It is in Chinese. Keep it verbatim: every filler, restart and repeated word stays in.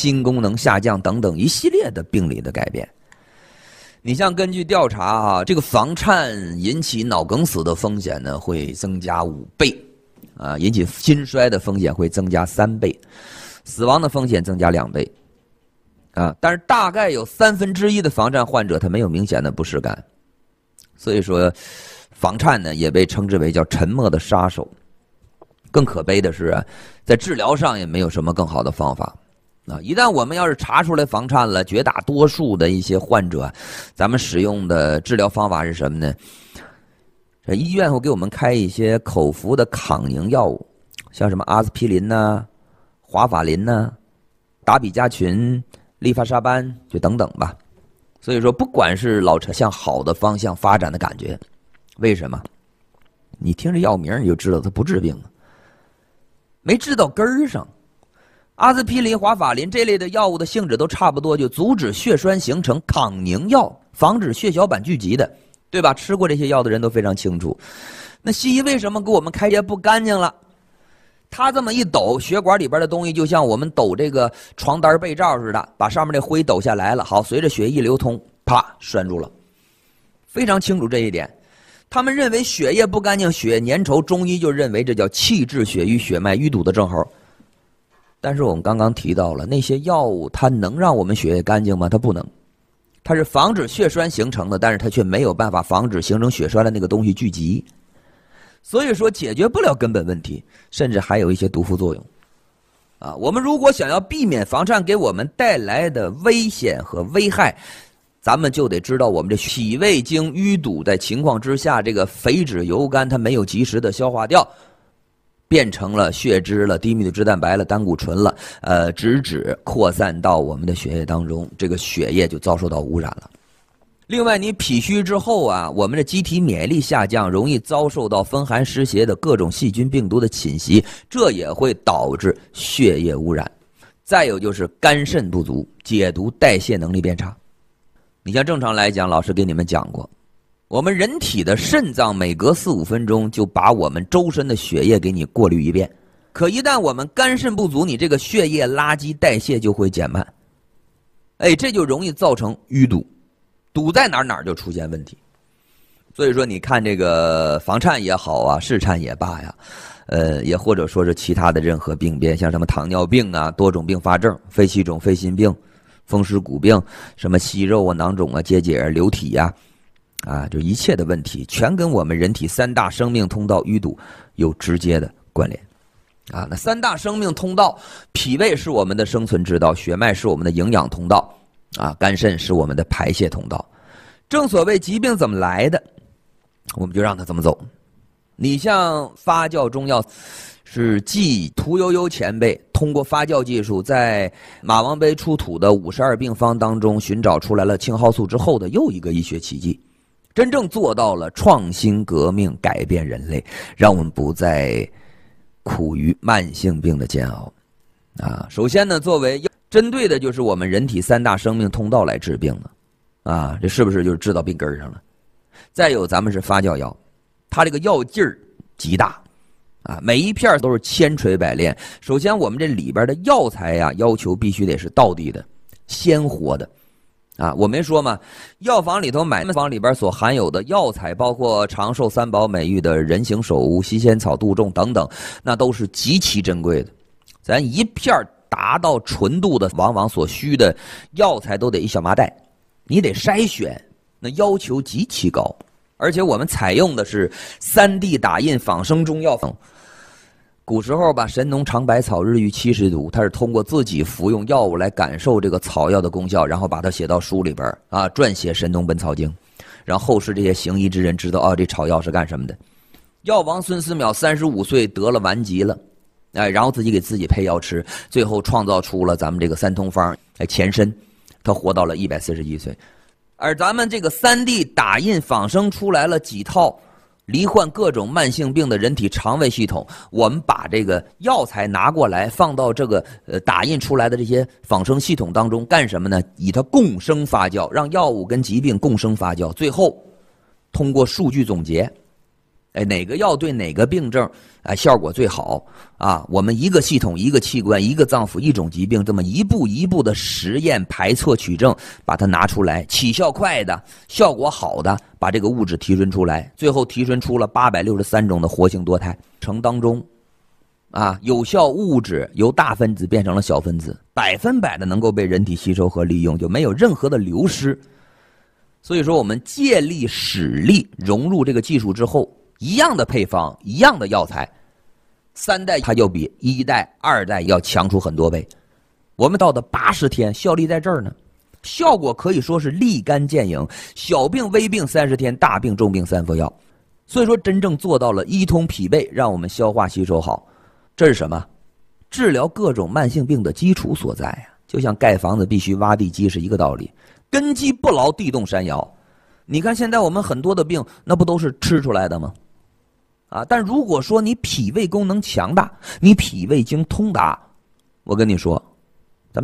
心功能下降等等一系列的病理的改变。你像根据调查啊，这个房颤引起脑梗死的风险呢会增加五倍，啊，引起心衰的风险会增加三倍，死亡的风险增加两倍，啊，但是大概有三分之一的房颤患者他没有明显的不适感，所以说房颤呢也被称之为叫沉默的杀手。更可悲的是啊，在治疗上也没有什么更好的方法。啊，一旦我们要是查出来房颤了，绝大多数的一些患者，咱们使用的治疗方法是什么呢？这医院会给我们开一些口服的抗凝药物，像什么阿司匹林呐、啊、华法林呐、啊、达比加群、利伐沙班，就等等吧。所以说，不管是老朝向好的方向发展的感觉，为什么？你听着药名你就知道它不治病了，没治到根儿上。阿司匹林、华法林这类的药物的性质都差不多，就阻止血栓形成，抗凝药，防止血小板聚集的，对吧？吃过这些药的人都非常清楚。那西医为什么给我们开些不干净了？他这么一抖，血管里边的东西就像我们抖这个床单被罩似的，把上面这灰抖下来了。好，随着血液流通，啪，拴住了。非常清楚这一点。他们认为血液不干净，血液粘稠，中医就认为这叫气滞血瘀、血脉淤堵的症候。但是我们刚刚提到了那些药物，它能让我们血液干净吗？它不能，它是防止血栓形成的，但是它却没有办法防止形成血栓的那个东西聚集，所以说解决不了根本问题，甚至还有一些毒副作用。啊，我们如果想要避免房颤给我们带来的危险和危害，咱们就得知道我们这脾胃经淤堵的情况之下，这个肥脂油苷它没有及时的消化掉。变成了血脂了、低密度脂蛋白了、胆固醇了，呃，脂质扩散到我们的血液当中，这个血液就遭受到污染了。另外，你脾虚之后啊，我们的机体免疫力下降，容易遭受到风寒湿邪的各种细菌病毒的侵袭，这也会导致血液污染。再有就是肝肾不足，解毒代谢能力变差。你像正常来讲，老师给你们讲过。我们人体的肾脏每隔四五分钟就把我们周身的血液给你过滤一遍，可一旦我们肝肾不足，你这个血液垃圾代谢就会减慢，哎，这就容易造成淤堵，堵在哪儿哪儿就出现问题。所以说，你看这个房颤也好啊，室颤也罢呀，呃，也或者说是其他的任何病变，像什么糖尿病啊、多种并发症、肺气肿、肺心病、风湿骨病、什么息肉啊、囊肿啊、结节啊、流体呀。啊，就一切的问题全跟我们人体三大生命通道淤堵有直接的关联。啊，那三大生命通道，脾胃是我们的生存之道，血脉是我们的营养通道，啊，肝肾是我们的排泄通道。正所谓疾病怎么来的，我们就让它怎么走。你像发酵中药，是继屠呦呦前辈通过发酵技术，在马王碑出土的五十二病方当中寻找出来了青蒿素之后的又一个医学奇迹。真正做到了创新革命，改变人类，让我们不再苦于慢性病的煎熬。啊，首先呢，作为针对的就是我们人体三大生命通道来治病了。啊，这是不是就是治到病根上了？再有，咱们是发酵药，它这个药劲儿极大，啊，每一片都是千锤百炼。首先，我们这里边的药材呀，要求必须得是道地的、鲜活的。啊，我没说嘛，药房里头买方里边所含有的药材，包括长寿三宝美誉的人形首乌、西仙草、杜仲等等，那都是极其珍贵的。咱一片达到纯度的，往往所需的药材都得一小麻袋，你得筛选，那要求极其高。而且我们采用的是 三 D 打印仿生中药。古时候吧，神农尝百草，日遇七十毒，他是通过自己服用药物来感受这个草药的功效，然后把它写到书里边啊，撰写《神农本草经》，让后世这些行医之人知道啊，这草药是干什么的。药王孙思邈三十五岁得了顽疾了，哎，然后自己给自己配药吃，最后创造出了咱们这个三通方，哎，前身，他活到了一百四十一岁。而咱们这个 三 D 打印仿生出来了几套罹患各种慢性病的人体肠胃系统，我们把这个药材拿过来放到这个呃打印出来的这些仿生系统当中干什么呢？以它共生发酵，让药物跟疾病共生发酵，最后通过数据总结， 哎，哪个药对哪个病症哎效果最好啊？我们一个系统、一个器官、一个脏腑、一种疾病，这么一步一步的实验、排错、取证，把它拿出来，起效快的、效果好的，把这个物质提纯出来，最后提纯出了八百六十三种的活性多肽。成当中，啊，有效物质由大分子变成了小分子，百分百的能够被人体吸收和利用，就没有任何的流失。所以说，我们借力使力融入这个技术之后，一样的配方，一样的药材，三代它就比一代、二代要强出很多倍。我们到的八十天，效力在这儿呢，效果可以说是立竿见影。小病微病三十天，大病重病三服药。所以说，真正做到了一通脾胃，让我们消化吸收好，这是什么？治疗各种慢性病的基础所在呀、啊。就像盖房子必须挖地基是一个道理，根基不牢，地动山摇。你看现在我们很多的病，那不都是吃出来的吗？啊，但如果说你脾胃功能强大，你脾胃经通达，我跟你说，